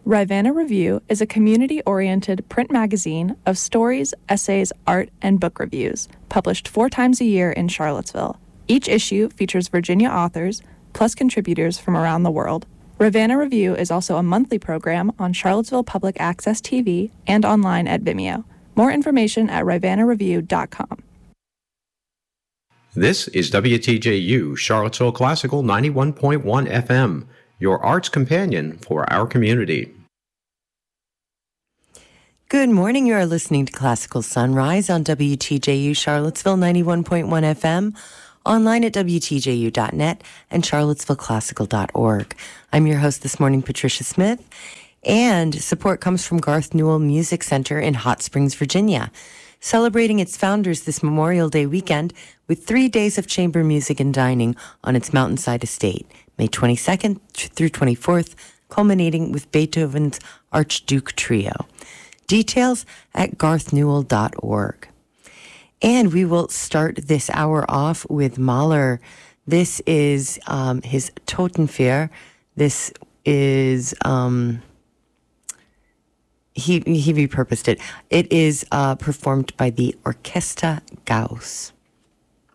Rivanna Review is a community-oriented print magazine of stories, essays, art, and book reviews, published 4 times a year in Charlottesville. Each issue features Virginia authors, plus contributors from around the world. Rivanna Review is also a monthly program on Charlottesville Public Access TV and online at Vimeo. More information at rivannareview.com. This is WTJU, Charlottesville Classical 91.1 FM, your arts companion for our community. Good morning. You are listening to Classical Sunrise on WTJU Charlottesville 91.1 FM, online at WTJU.net and charlottesvilleclassical.org. I'm your host this morning, Patricia Smith, and support comes from Garth Newell Music Center in Hot Springs, Virginia, celebrating its founders this Memorial Day weekend with 3 days of chamber music and dining on its mountainside estate, May 22nd through 24th, culminating with Beethoven's Archduke Trio. Details at garthnewell.org. And we will start this hour off with Mahler. This is his Totenfeier. This is, he repurposed it. It is performed by the Orchestra Gauss.